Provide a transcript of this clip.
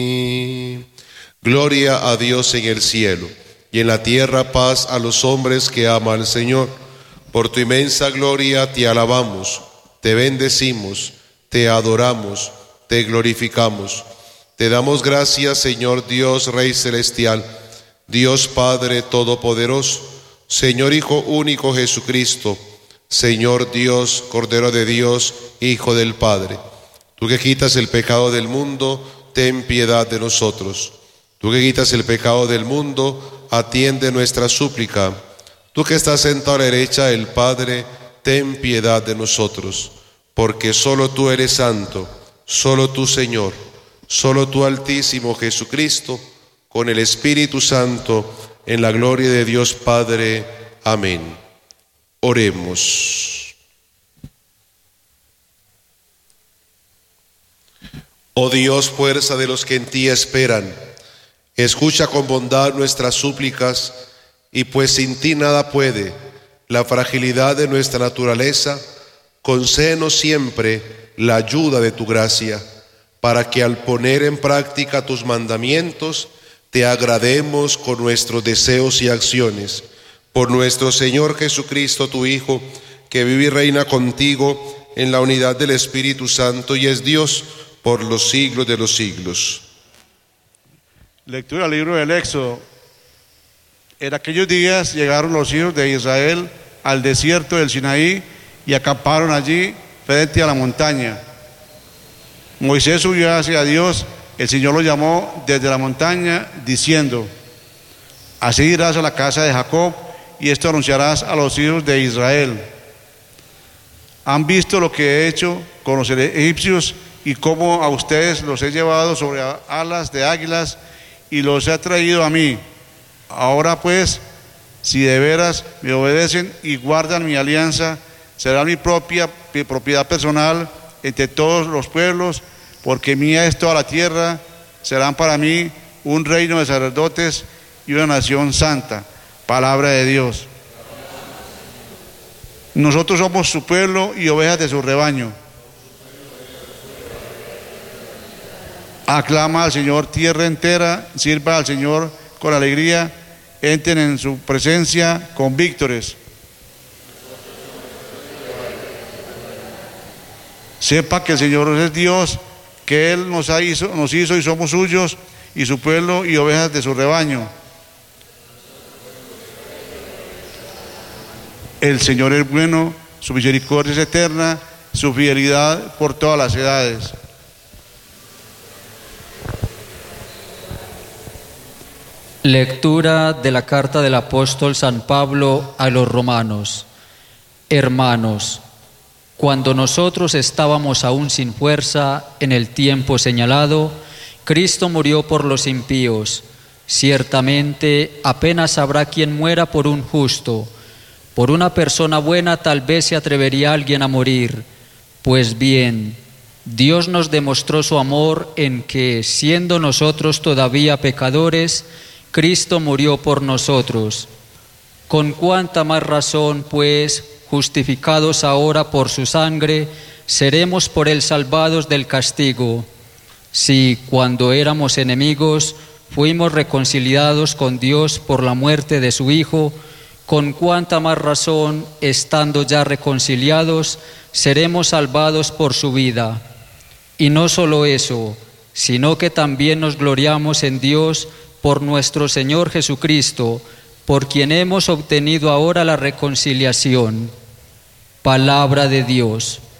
Gloria a Dios en el cielo, y en la tierra paz a los hombres que aman al Señor. Por tu inmensa gloria te alabamos, te bendecimos, te adoramos, te glorificamos. Te damos gracias, Señor Dios, Rey celestial, Dios Padre todopoderoso, Señor Hijo único Jesucristo, Señor Dios, Cordero de Dios, Hijo del Padre. Tú que quitas el pecado del mundo, ten piedad de nosotros. Tú que quitas el pecado del mundo, atiende nuestra súplica. Tú que estás sentado a la derecha del Padre, ten piedad de nosotros. Porque solo tú eres santo, solo tú, Señor, solo tú, Altísimo Jesucristo, con el Espíritu Santo, en la gloria de Dios Padre. Amén. Oremos. Oh Dios, fuerza de los que en ti esperan, escucha con bondad nuestras súplicas, y pues sin ti nada puede la fragilidad de nuestra naturaleza, concédenos siempre la ayuda de tu gracia, para que al poner en práctica tus mandamientos, te agrademos con nuestros deseos y acciones. Por nuestro Señor Jesucristo, tu Hijo, que vive y reina contigo en la unidad del Espíritu Santo y es Dios por los siglos de los siglos. Lectura del libro del Éxodo. En aquellos días llegaron los hijos de Israel al desierto del Sinaí y acamparon allí frente a la montaña. Moisés subió hacia Dios, el Señor lo llamó desde la montaña diciendo: así dirás a la casa de Jacob y esto anunciarás a los hijos de Israel. Han visto lo que he hecho con los egipcios y cómo a ustedes los he llevado sobre alas de águilas y los he traído a mí. Ahora pues, si de veras me obedecen y guardan mi alianza, será mi propiedad personal entre todos los pueblos, porque mía es toda la tierra, serán para mí un reino de sacerdotes y una nación santa. Palabra de Dios. Nosotros somos su pueblo y ovejas de su rebaño. Aclama al Señor tierra entera, sirva al Señor con alegría, entren en su presencia con víctores. Sepa que el Señor es Dios, que Él nos hizo y somos suyos, y su pueblo y ovejas de su rebaño. El Señor es bueno, su misericordia es eterna, su fidelidad por todas las edades. Lectura de la carta del apóstol San Pablo a los romanos. Hermanos, cuando nosotros estábamos aún sin fuerza en el tiempo señalado, Cristo murió por los impíos. Ciertamente, apenas habrá quien muera por un justo. Por una persona buena tal vez se atrevería alguien a morir. Pues bien, Dios nos demostró su amor en que, siendo nosotros todavía pecadores, Cristo murió por nosotros. Con cuánta más razón, pues, justificados ahora por su sangre, seremos por él salvados del castigo. Si, cuando éramos enemigos, fuimos reconciliados con Dios por la muerte de su Hijo, con cuánta más razón, estando ya reconciliados, seremos salvados por su vida. Y no solo eso, sino que también nos gloriamos en Dios por nuestro Señor Jesucristo, por quien hemos obtenido ahora la reconciliación. Palabra de Dios.